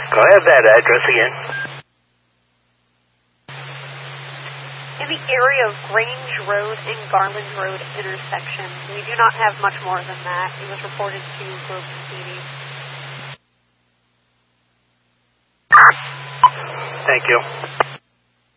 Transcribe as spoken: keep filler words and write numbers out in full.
Go ahead, that address again. In the area of Grange Road and Garland Road intersection. We do not have much more than that. It was reported to Groveland P D. Thank you.